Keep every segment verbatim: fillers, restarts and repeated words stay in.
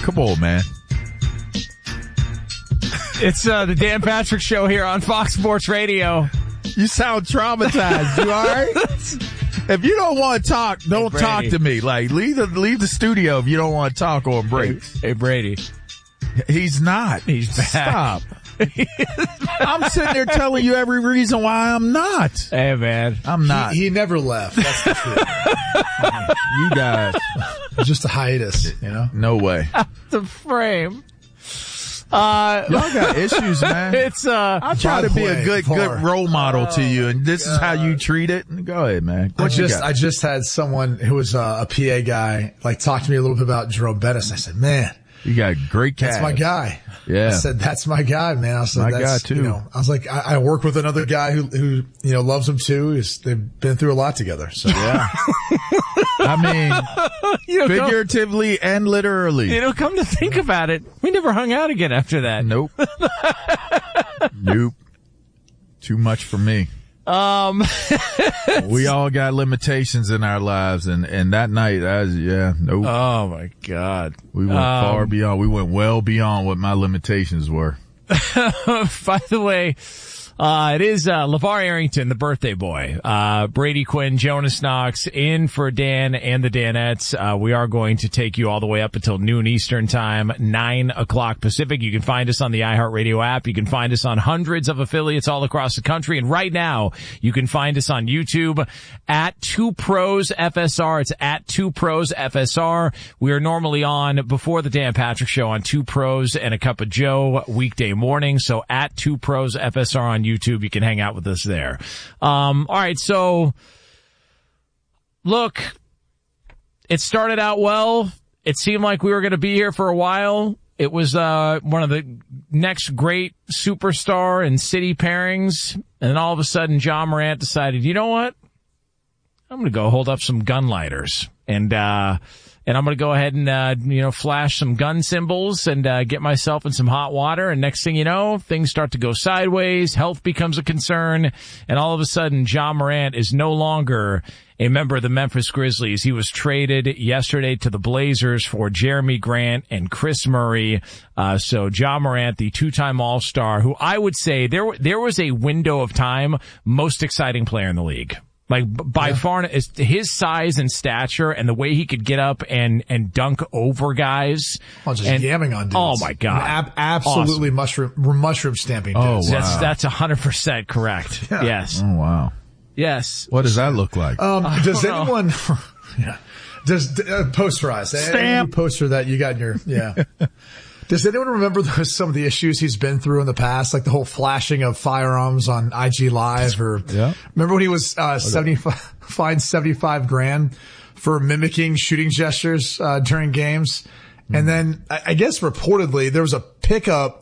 Come on, man. It's uh, the Dan Patrick Show here on Fox Sports Radio. You sound traumatized. You all right? If you don't want to talk, don't hey, talk to me. Like, leave the leave the studio if you don't want to talk on breaks. Hey, hey Brady. He's not. He's back. Stop. I'm sitting there telling you every reason why I'm not. Hey, man. I'm not. He, he never left. That's the truth. You guys. Just a hiatus, you know? No way. The frame. Uh, Y'all got issues, man. It's, uh, I try to be a good, far. good role model oh, to you, and this God. is how you treat it. Go ahead, man. What I just, I just had someone who was uh, a P A guy, like, talk to me a little bit about Jerome Bettis. I said, man. You got great calves. That's my guy. Yeah. I said, that's my guy, man. I said, My that's, guy, too. You know, I was like, I, I work with another guy who, who, you know, loves him too. He's, they've been through a lot together. So, yeah. I mean, you know, figuratively and literally. You know, come to think about it, we never hung out again after that. Nope. Nope. Too much for me. Um, we all got limitations in our lives, and, and that night, I was, yeah, nope. Oh my God. We went um, far beyond, we went well beyond what my limitations were. By the way, uh, it is, uh, LeVar Arrington, the birthday boy. Uh, Brady Quinn, Jonas Knox, in for Dan and the Danettes. Uh, we are going to take you all the way up until noon Eastern time, nine o'clock Pacific. You can find us on the iHeartRadio app. You can find us on hundreds of affiliates all across the country. And right now, you can find us on YouTube at Two Pros F S R. It's at Two Pros F S R. We are normally on before the Dan Patrick Show on Two Pros and a Cup of Joe weekday morning. So at Two Pros F S R on YouTube, you can hang out with us there. Um, all right. So look, it started out well. It seemed like we were going to be here for a while. It was, uh, one of the next great superstar and city pairings. And then all of a sudden, Ja Morant decided, you know what? I'm going to go hold up some gun lighters and, uh, and I'm going to go ahead and, uh, you know, flash some gun symbols and, uh, get myself in some hot water. And next thing you know, things start to go sideways. Health becomes a concern. And all of a sudden, Ja Morant is no longer a member of the Memphis Grizzlies. He was traded yesterday to the Blazers for Jeremy Grant and Chris Murray. Uh, so Ja Morant, the two-time All-Star, who I would say there, there was a window of time, most exciting player in the league. Like, by yeah. far, his size and stature and the way he could get up and, and dunk over guys. Oh, just and, yamming on dudes. Oh, my God. Ab- absolutely awesome. mushroom, mushroom stamping dudes. Oh, wow. That's, that's one hundred percent correct. Yeah. Yes. Oh, wow. Yes. What does that look like? Um, does anyone, yeah, does, uh, posterize, Stamp. any poster that you got in your, yeah. Does anyone remember those, some of the issues he's been through in the past, like the whole flashing of firearms on I G Live, or yeah. remember when he was uh, seventy-five fined seventy-five grand for mimicking shooting gestures uh, during games, mm-hmm. and then I, I guess reportedly there was a pickup,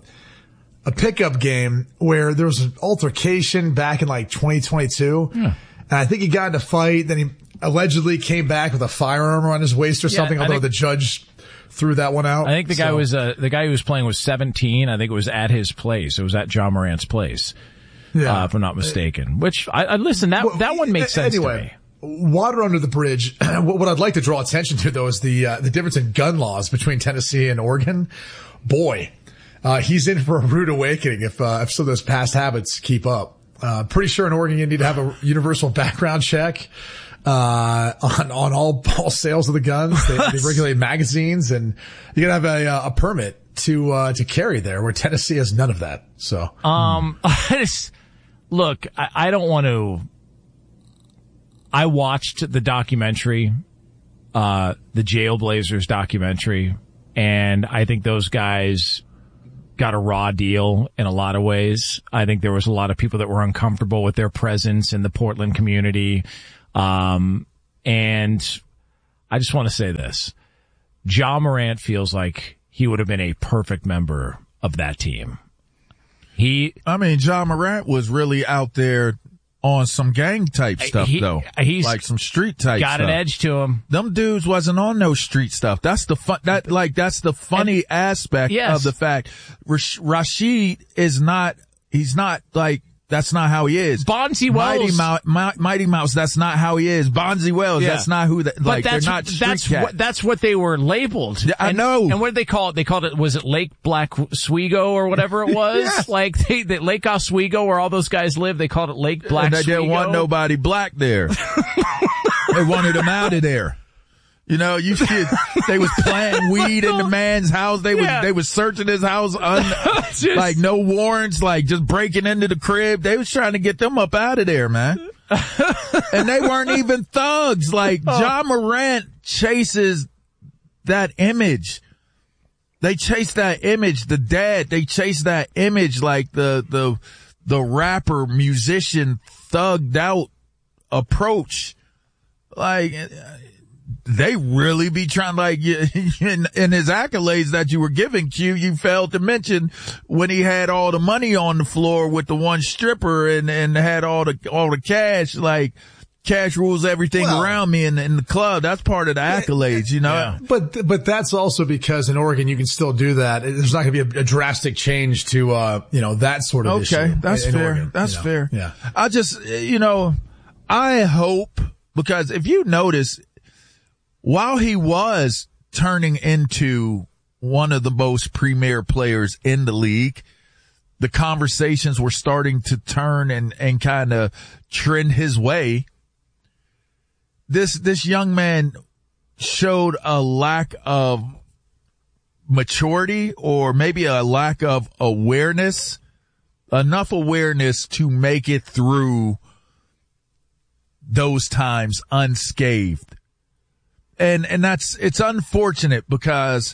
a pickup game where there was an altercation back in like twenty twenty-two, yeah. and I think he got in a fight. Then he allegedly came back with a firearm around his waist or yeah, something. Although think- the judge threw that one out. I think the guy so. was, uh, the guy who was playing was seventeen. I think it was at his place. It was at Ja Morant's place. Yeah. Uh, if I'm not mistaken. Which, I, I listen, that, well, that one makes sense anyway, to me. Water under the bridge. What I'd like to draw attention to, though, is the, uh, the difference in gun laws between Tennessee and Oregon. Boy, uh, he's in for a rude awakening if, uh, if some of those past habits keep up. Uh, pretty sure in Oregon you need to have a universal background check. Uh, on, on all, all sales of the guns. They, they regulate magazines, and you gotta have a, a permit to, uh, to carry there, where Tennessee has none of that. So, um, I just, look, I, I don't want to, I watched the documentary, uh, the Jailblazers documentary, and I think those guys got a raw deal in a lot of ways. I think there was a lot of people that were uncomfortable with their presence in the Portland community. Um, and I just want to say this. Ja Morant feels like he would have been a perfect member of that team. He, I mean, Ja Morant was really out there on some gang type stuff, he, though. He's like some street type got stuff. Got an edge to him. Them dudes wasn't on no street stuff. That's the fun, that, like, that's the funny and, aspect yes. of the fact. Rash- Rashid is not, he's not like, That's not how he is. Bonzi Mighty, Wells. Mouse, Mi- Mighty Mouse, that's not how he is. Bonzi Wells, Yeah. that's not who that, like, but that's, they're not street that's cat. what, that's what they were labeled. Yeah, I and, know. And what did they call it? They called it, was it Lake Black Oswego or whatever it was? Yeah. Like, they, the Lake Oswego where all those guys live, they called it Lake Black And they Oswego. didn't want nobody black there. They wanted him out of there. You know, you should, they was planting weed in the man's house. They was, Yeah. they was searching his house, un, Just- like no warrants, like just breaking into the crib. They was trying to get them up out of there, man. And they weren't even thugs. Like, John Morant chases that image. They chase that image, the dad, they chase that image like the, the, the rapper, musician, thugged out approach. Like, they really be trying, like, in, in his accolades that you were giving, Q, you failed to mention when he had all the money on the floor with the one stripper and, and had all the, all the cash, like, cash rules everything Well, around me in, in the club. That's part of the accolades, you know? Yeah. But but that's also because in Oregon you can still do that. There's not going to be a, a drastic change to uh you know that sort of issue. Okay, that's in fair. Oregon, That's you know. fair. Yeah. I just, you know, I hope, because if you notice, while he was turning into one of the most premier players in the league, the conversations were starting to turn and, and kind of trend his way. This, this young man showed a lack of maturity, or maybe a lack of awareness, enough awareness to make it through those times unscathed. And, and that's, it's unfortunate because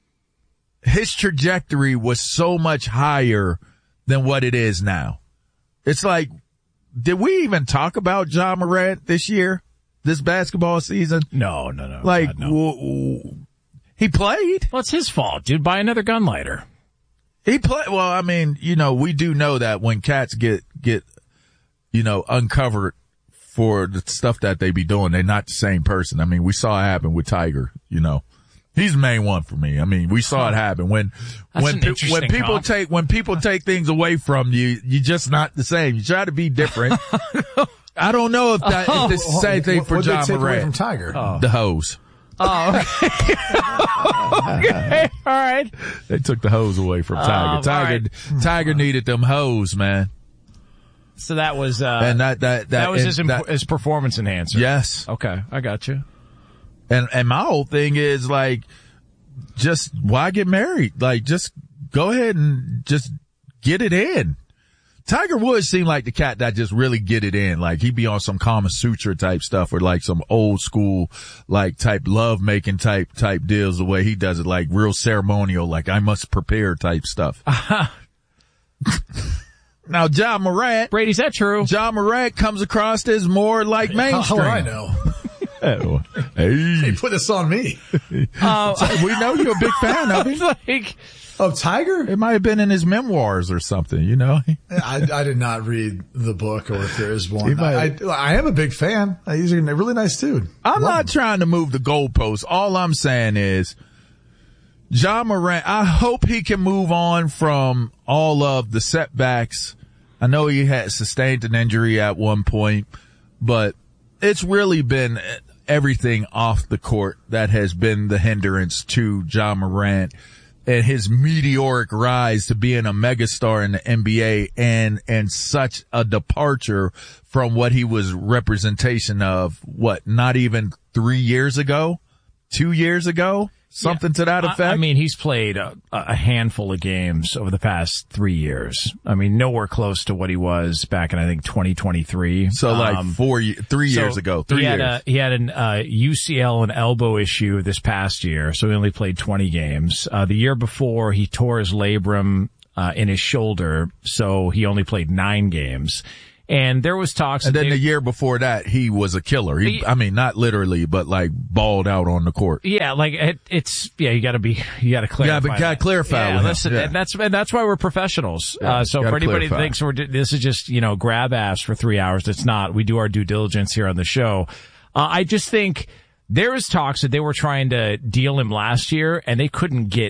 his trajectory was so much higher than what it is now. It's like, did we even talk about Ja Morant this year, this basketball season? No, no, no. Like, God, no. w- w- he played. Well, it's his fault, dude. Buy another gun lighter. He played. Well, I mean, you know, we do know that when cats get, get, you know, uncovered for the stuff that they be doing, they're not the same person. I mean, we saw it happen with Tiger, you know. He's the main one for me. I mean, we saw it happen when, That's when, an pe- interesting when people comp. take, when people take things away from you, you're just not the same. You try to be different. I don't know if that, if it's the same thing What- for what'd they John take away from Morant. Tiger? The hose. Oh, okay. All right. They took the hose away from Tiger. all Tiger, Tiger needed them hose, man. So that was, uh, And that, that, that, that was and his, imp- that- his performance enhancer. yes. Okay. I got you. And, and my whole thing is like, just why get married? Like, just go ahead and just get it in. Tiger Woods seemed like the cat that just really get it in. Like, he'd be on some Kama Sutra type stuff or like some old school, like type love making type, type deals, the way he does it, like real ceremonial, like I must prepare type stuff. Now, John Morant, Brady, is that true? John Morant comes across as more like How, mainstream. how would I know? Oh, hey. They put this on me. Uh, We know you're a big fan of him. like, Of Tiger? It might have been in his memoirs or something, you know? I, I did not read the book, or if there is He one. might- I, I, I am a big fan. He's a really nice dude. I'm Love not him. trying to move the goalposts. All I'm saying is, John Morant, I hope he can move on from all of the setbacks. I know he had sustained an injury at one point, but it's really been everything off the court that has been the hindrance to John Morant and his meteoric rise to being a megastar in the N B A, and, and such a departure from what he was representation of, what, not even three years ago, two years ago, something to that effect. I, I mean, he's played a, a handful of games over the past three years. I mean, nowhere close to what he was back in, I think, twenty twenty-three. so like Um, four, ye- three so years ago, three he had years. A, he had an uh, U C L and elbow issue this past year, so he only played twenty games. Uh, the year before, he tore his labrum uh, in his shoulder, so he only played nine games. And there was talks. And that then they- the year before that, he was a killer. He, He- I mean, not literally, but like balled out on the court. Yeah, like it, it's yeah. You got to be, you got to clarify. but gotta that. clarify Yeah, with him. listen, Yeah. and that's and that's why we're professionals. Yeah, uh, so gotta for anybody clarify. that thinks we're this is just you know grab ass for three hours, it's not. We do our due diligence here on the show. Uh, I just think there was talks that they were trying to deal him last year, and they couldn't get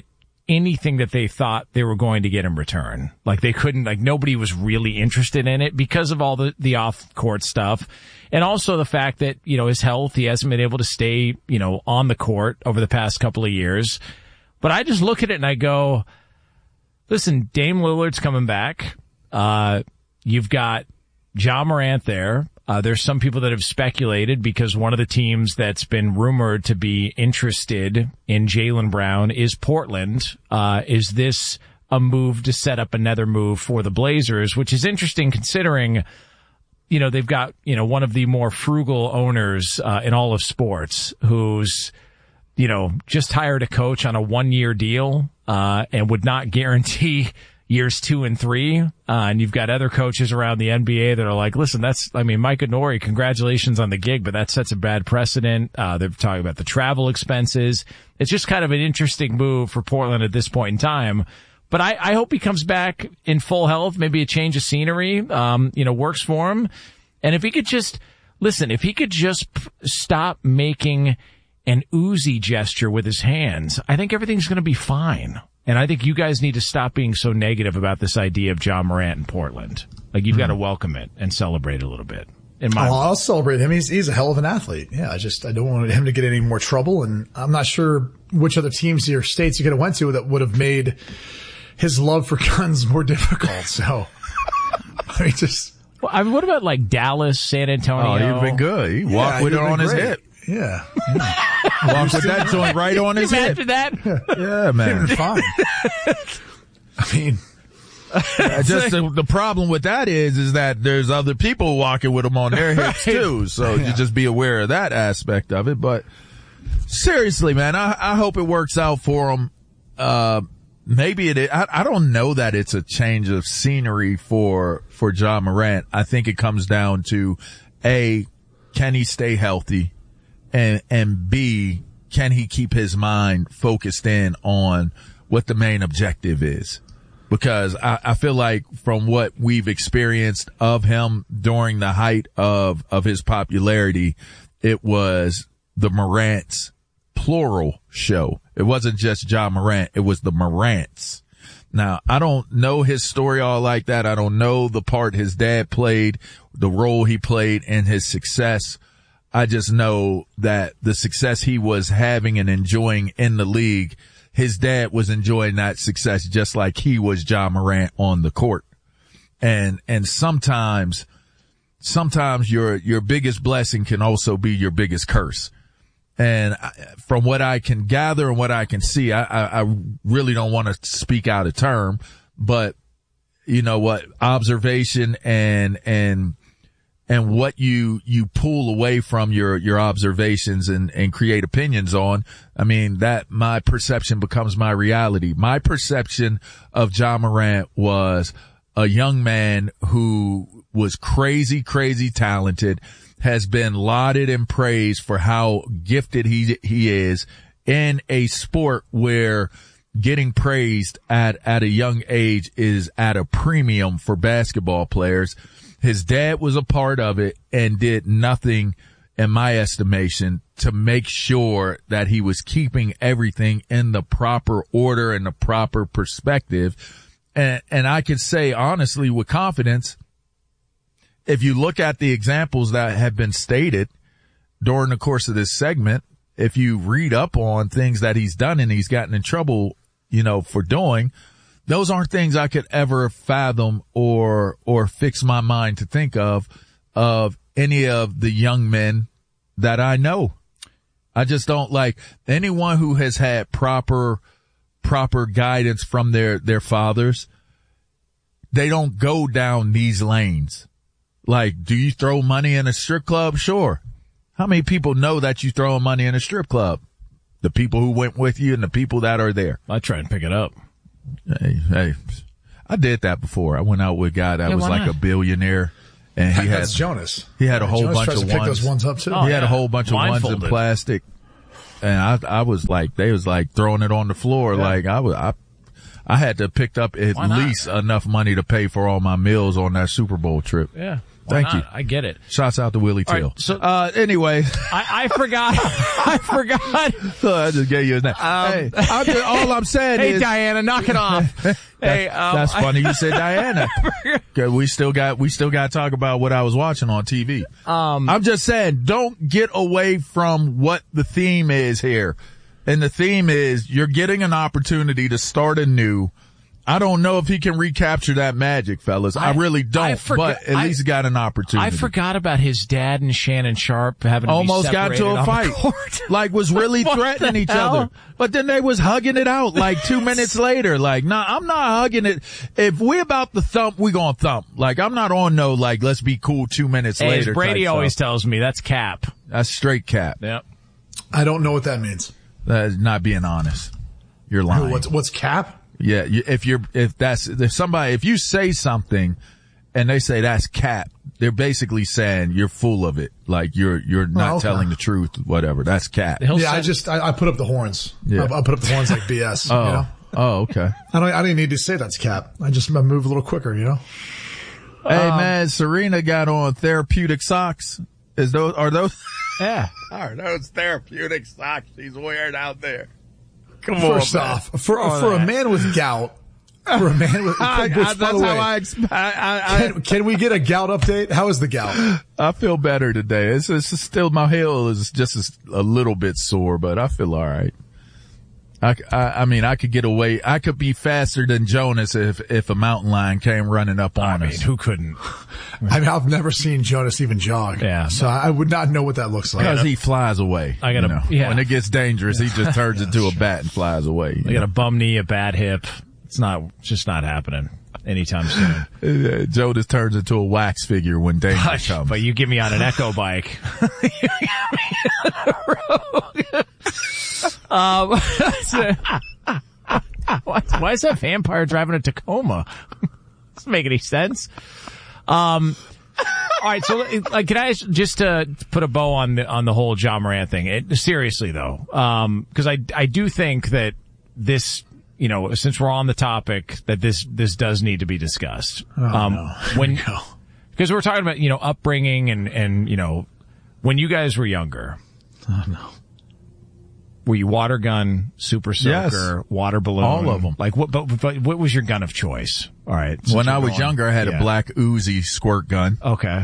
anything that they thought they were going to get in return. Like they couldn't, like nobody was really interested in it because of all the, the off-court stuff. And also the fact that, you know, his health, he hasn't been able to stay, you know, on the court over the past couple of years. But I just look at it and I go, listen, Dame Lillard's coming back. Uh, you've got Ja Morant there. Uh, there's some people that have speculated because one of the teams that's been rumored to be interested in Jaylen Brown is Portland. Uh, is this a move to set up another move for the Blazers, which is interesting considering, you know, they've got, you know, one of the more frugal owners, uh, in all of sports who's, you know, just hired a coach on a one year deal, uh, and would not guarantee years two and three. Uh, and you've got other coaches around the N B A that are like, listen, that's, I mean, Mike Nori, congratulations on the gig, but that sets a bad precedent. Uh, they're talking about the travel expenses. It's just kind of an interesting move for Portland at this point in time. But I, I hope he comes back in full health, maybe a change of scenery, um, you know, works for him. And if he could just, listen, if he could just p- stop making an Uzi gesture with his hands, I think everything's going to be fine. And I think you guys need to stop being so negative about this idea of Ja Morant in Portland. Like, you've mm-hmm. got to welcome it and celebrate it a little bit. In my oh, I'll celebrate him. He's, he's a hell of an athlete. Yeah, I just, I don't want him to get any more trouble. And I'm not sure which other teams or states he could have went to that would have made his love for guns more difficult. So, I mean, just. Well, I mean, what about like Dallas, San Antonio? Oh, he'd been good. He walked yeah, with it on great. his hip. Yeah. yeah. Walked with that joint right on his hip. Imagine that. Yeah, man. Fine. I mean, uh, just the, the problem with that is, is that there's other people walking with them on their hips right. too. So yeah. you just be aware of that aspect of it. But seriously, man, I, I hope it works out for him. Uh, maybe it is. I, I don't know that it's a change of scenery for, for Ja Morant. I think it comes down to A, can he stay healthy? And, and B, can he keep his mind focused in on what the main objective is? Because I, I feel like from what we've experienced of him during the height of, of his popularity, it was the Morants plural show. It wasn't just Ja Morant. It was the Morants. Now, I don't know his story all like that. I don't know the part his dad played, the role he played in his success. I just know that the success he was having and enjoying in the league, his dad was enjoying that success just like he was Ja Morant on the court. And, and sometimes, sometimes your, your biggest blessing can also be your biggest curse. And I, from what I can gather and what I can see, I, I, I really don't want to speak out of term, but you know what, observation and, and, and what you, you pull away from your, your observations and, and create opinions on. I mean, that my perception becomes my reality. My perception of Ja Morant was a young man who was crazy, crazy talented, has been lauded and praised for how gifted he, he is in a sport where getting praised at, at a young age is at a premium for basketball players. His dad was a part of it and did nothing, in my estimation, to make sure that he was keeping everything in the proper order and the proper perspective. And, and I can say honestly with confidence, if you look at the examples that have been stated during the course of this segment, if you read up on things that he's done and he's gotten in trouble, you know, for doing, those aren't things I could ever fathom or, or fix my mind to think of, of any of the young men that I know. I just don't like anyone who has had proper, proper guidance from their, their fathers. They don't go down these lanes. Like, do you throw money in a strip club? Sure. How many people know that you throwing money in a strip club? The people who went with you and the people that are there. I try and pick it up. Hey, hey, I did that before. I went out with a guy that yeah, was like not? a billionaire, and he had That's Jonas. He had a whole Jonas bunch tries of to pick ones. those ones up too. Oh, he yeah. had a whole bunch of ones in plastic, and I, I was like, they was like throwing it on the floor. Yeah. Like I was, I, I had to pick up at least enough money to pay for all my meals on that Super Bowl trip. Yeah. Thank not? you. I get it. Shouts out to Willie All Till. right, so- uh, anyway. I, I forgot. I forgot. I just gave you his name. Um, hey, I'm just, all I'm saying Hey, is. Diana, knock it off. hey, um, That's I- funny you said Diana. Cause we still got, we still got to talk about what I was watching on T V. Um, I'm just saying, don't get away from what the theme is here. And the theme is you're getting an opportunity to start anew. I don't know if he can recapture that magic, fellas. I, I really don't, I forgot, but at I, least got an opportunity. I forgot about his dad and Shannon Sharp having to almost be got to a fight. Like was really threatening each hell? other. But then they was hugging it out like two minutes later. Like, nah, I'm not hugging it. If we about to thump, we gonna thump. Like, I'm not on no, like, let's be cool two minutes hey, later. As Brady type always stuff. tells me, that's cap. That's straight cap. Yep. I don't know what that means. That is not being honest. You're lying. What's, what's cap? Yeah, you, if you're, if that's, if somebody, if you say something and they say that's cap, they're basically saying you're full of it. Like you're, you're not Oh, okay. telling the truth, whatever. That's cap. He'll Yeah, I send- just, I, I put up the horns. Yeah. I, I put up the horns like B S. Oh, You know? oh, okay. I don't, I didn't need to say that's cap. I just I move a little quicker, you know? Hey Um, man, Serena got on therapeutic socks. Is those, are those, Yeah. are those therapeutic socks she's wearing out there? Come First on, man. off, for, Oh, for a man. man with gout, for a man with, I, which, I, by that's the how way, I, exp- I, I, can, can we get a gout update? How is the gout? I feel better today. It's, it's still, my heel is just a, a little bit sore, but I feel all right. I, I, I mean, I could get away. I could be faster than Jonas if, if a mountain lion came running up I on mean, us. who couldn't? I mean, I've never seen Jonas even jog. Yeah. So I would not know what that looks like. Because he flies away. I gotta- you know? yeah. When it gets dangerous, he just turns into a bat and flies away. I got a bum knee, a bad hip. It's not, it's just not happening anytime soon. Uh, Jonas turns into a wax figure when danger But, comes. but you give me on an Echo bike. um, so- why, why is that vampire driving a Tacoma? Doesn't make any sense. Um, all right, so like, can I just uh, put a bow on the on the whole Ja Morant thing? It, seriously though, um, because I I do think that this, you know, since we're on the topic, that this this does need to be discussed. Oh, um, no. When because we're talking about, you know, upbringing and and you know, when you guys were younger. Oh, no. Were you water gun, super soaker, Yes. water balloon? All of them. Like what? But, but what was your gun of choice? All right. since When we're I was going- younger, I had Yeah. a black Uzi squirt gun. Okay.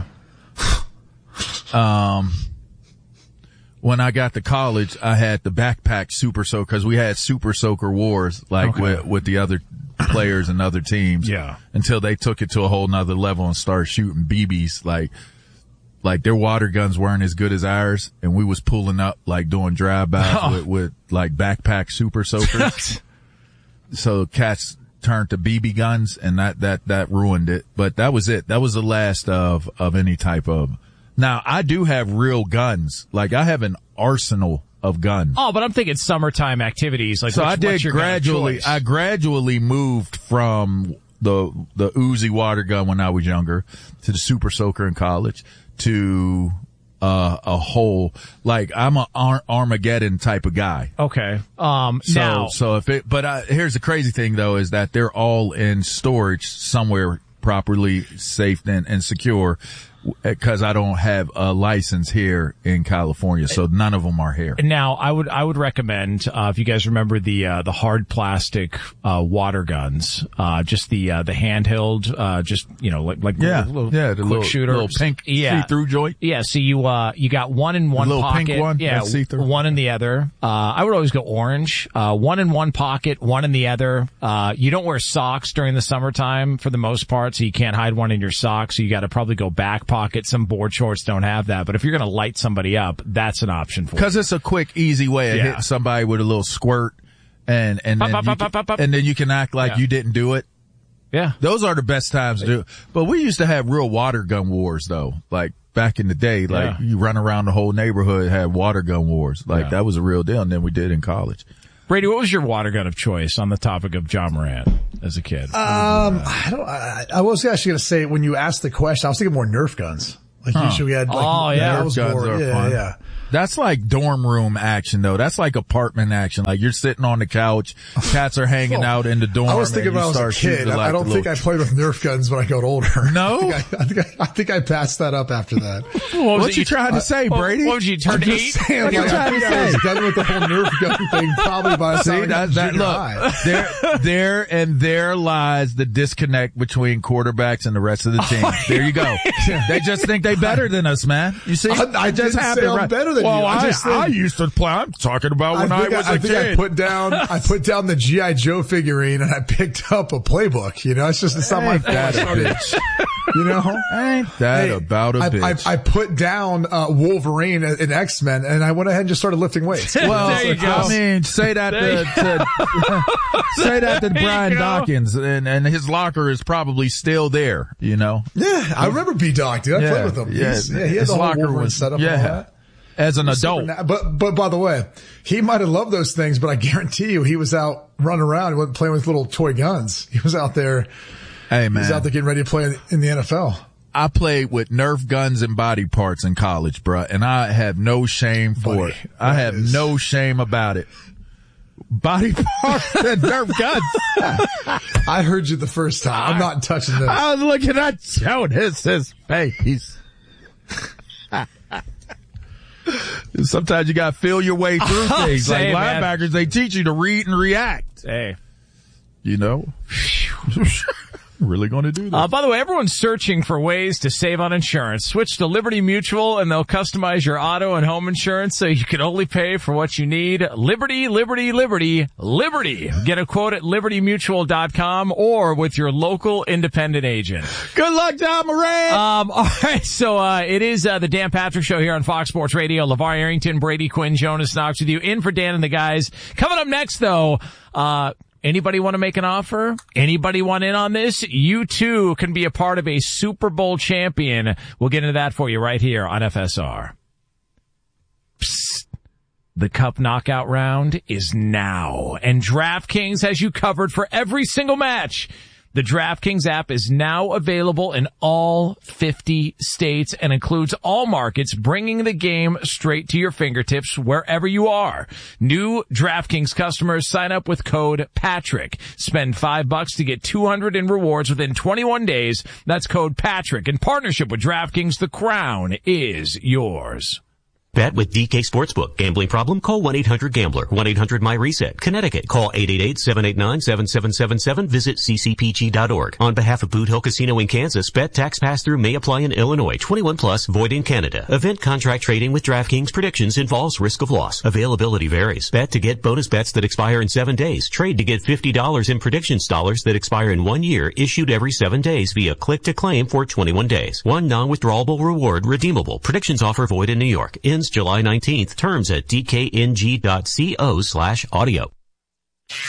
Um, when I got to college, I had the backpack super soaker because we had super soaker wars like Okay. with, with the other players and other teams. Yeah. Until they took it to a whole nother level and started shooting B Bs like, like their water guns weren't as good as ours, and we was pulling up like doing drive-bys Oh. with, with like backpack super soakers. So cats turned to B B guns, and that, that, that ruined it. But that was it. That was the last of, of any type of. Now, I do have real guns. Like, I have an arsenal of guns. Oh, but I'm thinking summertime activities. Like, So what's, I did what's your gun of gradually, choice? I gradually moved from the, the Uzi water gun when I was younger to the super soaker in college to, uh, a whole, like, I'm a Ar- Armageddon type of guy. Okay. Um. So, now. so if it, but I, here's the crazy thing though, is that they're all in storage somewhere properly safe and, and secure, because I don't have a license here in California, so none of them are here. Now, I would I would recommend uh, if you guys remember the uh, the hard plastic uh, water guns, uh, just the uh, the handheld, uh, just you know like like Yeah, little, yeah, the quick little, shooter, little pink yeah. see-through joint. Yeah, so you uh you got one in one little pocket, pink one yeah, that's see-through. one in the other. Uh, I would always go orange. Uh, one in one pocket, one in the other. Uh, you don't wear socks during the summertime for the most part, so you can't hide one in your socks. So you got to probably go back pocket. Some board shorts don't have that, but if you're going to light somebody up, that's an option for you. Because it's a quick, easy way of Yeah. hitting somebody with a little squirt, and and then, Pop, you pop, pop, can, pop, pop. and then you can act like Yeah. you didn't do it. Yeah. Those are the best times to do it. But we used to have real water gun wars though. Like back in the day, like Yeah. you run around the whole neighborhood, had water gun wars. Like Yeah. that was a real deal. And then we did in college. Brady, what was your water gun of choice on the topic of Ja Morant as a kid? Um, I don't, I, I was actually going to say when you asked the question, I was thinking more Nerf guns. Like Huh. usually we had like, Oh, yeah. that was Nerf guns more, are yeah, fun. yeah. That's like dorm room action though. That's like apartment action. Like you're sitting on the couch, cats are hanging Oh, out in the dorm. I was thinking and when you I was a start kid, shooting, like, I don't the think I little- played with Nerf guns when I got older. No? I think I, I, think I, I think I passed that up after that. What, What you trying to say, What- Brady? What was you, turned I'm eight? just saying, What you like, trying I to think I was say? done with the whole Nerf gun thing probably by the time See, I got that, to that, junior look, high. there, there, and there lies the disconnect between quarterbacks and the rest of the team. There you go. They just think they better than us, man. You see, I- I it just didn't say happened, I'm right? better than well, you. I I, just said- I used to play. I'm talking about when I, think was I, a I think kid. I put down, I put down the G I Joe figurine and I picked up a playbook. You know, it's just, it's not my Ain't fault. I that a started, bitch? you know? Ain't that Hey, about a I, bitch? I, I put down, uh, Wolverine in X-Men and I went ahead and just started lifting weights. Well, There you go. I mean, say that There to, to say that to There you Brian go. Dawkins, and, and his locker is probably still there. You know, Yeah, I remember B-Doc, dude. I yeah, played with him. Yeah, He's- yeah, he had his the whole locker Wolverine was setup yeah. and all that. As an Super adult, na- But, but by the way, he might have loved those things, but I guarantee you he was out running around. He wasn't playing with little toy guns. He was out there, hey he was out man, there getting ready to play in the N F L. I played with Nerf guns and body parts in college, bruh, and I have no shame for Buddy, it. I that have is- no shame about it. Body parts and Nerf guns. I heard you the first time. I'm not touching this. I was looking at Joe. This his face. Sometimes you got to feel your way through things. Like Say, man. linebackers, they teach you to read and react. Hey. You know, really going to do that? Uh, by the way, everyone's searching for ways to save on insurance. Switch to Liberty Mutual and they'll customize your auto and home insurance so you can only pay for what you need. Liberty, Liberty, Liberty, Liberty. Get a quote at liberty mutual dot com or with your local independent agent. Good luck, John Moran. Um, all right, so uh it is uh, the Dan Patrick Show here on Fox Sports Radio. LeVar Arrington, Brady Quinn, Jonas Knox with you, in for Dan and the guys. Coming up next, though, uh anybody want to make an offer? Anybody want in on this? You too can be a part of a Super Bowl champion. We'll get into that for you right here on F S R. Psst. The Cup Knockout Round is now, and DraftKings has you covered for every single match. The DraftKings app is now available in all fifty states and includes all markets, bringing the game straight to your fingertips wherever you are. New DraftKings customers sign up with code Patrick. Spend five bucks to get two hundred in rewards within twenty-one days. That's code Patrick. In partnership with DraftKings, the crown is yours. Bet with D K Sportsbook. Gambling problem? Call one eight hundred gambler. one eight hundred my reset. Connecticut. Call eight eight eight, seven eight nine, seven seven seven seven. Visit c c p g dot org. On behalf of Boot Hill Casino in Kansas, bet tax pass-through may apply in Illinois. twenty-one plus, void in Canada. Event contract trading with DraftKings predictions involves risk of loss. Availability varies. Bet to get bonus bets that expire in seven days. Trade to get fifty dollars in predictions dollars that expire in one year, issued every seven days via click to claim for twenty-one days. One non-withdrawable reward redeemable. Predictions offer void in New York. Ends July nineteenth. Terms at d k n g dot co slash audio.